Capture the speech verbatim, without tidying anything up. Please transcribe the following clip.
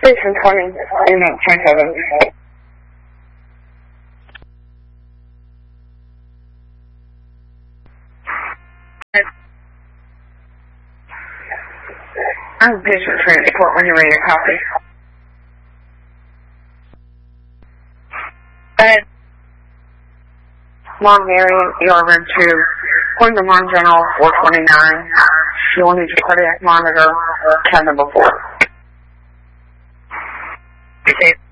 Station twenty, and then twenty-seven. I'm patient transport when you're ready to copy. Ed. Long variant, E R room two. According to Long General four twenty-nine, you will need your cardiac monitor ten number four. Okay.